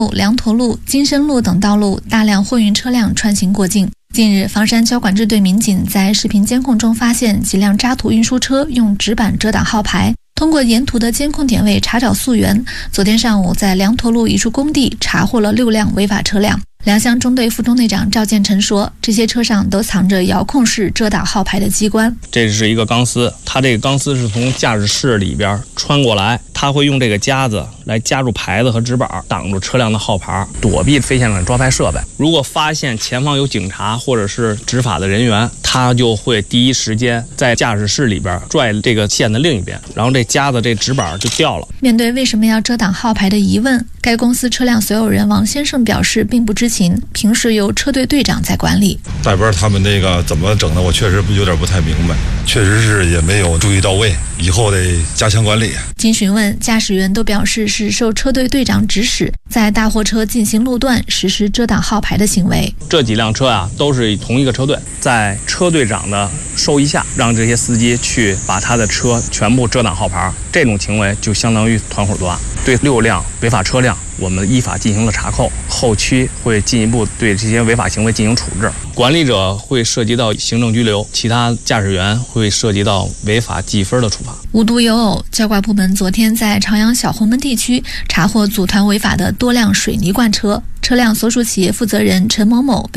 梁驼路、金深路等道路大量货运车辆穿行过境。近日，房山交管支队民警在视频监控中发现几辆渣土运输车用纸板遮挡号牌。通过沿途的监控点位查找溯源，昨天上午在梁驼路一处工地查获了6辆违法车辆。良乡中队副中队长赵建成说，这些车上都藏着遥控式遮挡号牌的机关。 这是一个钢丝，它这个钢丝是从驾驶室里边穿过来，它会用这个夹子来夹住牌子和纸板，挡住车辆的号牌，躲避非现场抓拍设备。如果发现前方有警察或者是执法的人员，他就会第一时间在驾驶室里边拽这个线的另一边，然后这夹子这纸板就掉了。 面对为什么要遮挡号牌的疑问，该公司车辆所有人王先生表示并不知情，平时由车队队长在管理。 大边他们那个怎么整的，我确实有点不太明白，确实是也没有注意到位，以后得加强管理。 经询问，驾驶员都表示是受车队队长指使，在大货车进行路段实施遮挡号牌的行为。 这几辆车啊，都是同一个车队，在车队长的授意下，让这些司机去把他的车全部遮挡号牌，这种行为就相当于团伙作案。对6辆违法车辆，我们依法进行了查扣，后期会进一步对这些违法行为进行处置。管理者会涉及到行政拘留，其他驾驶员会涉及到违法记分的处罚。 无独有偶，交管部门昨天在朝阳小红门地区查获组团违法的多辆水泥罐车，车辆所属企业负责人陈某某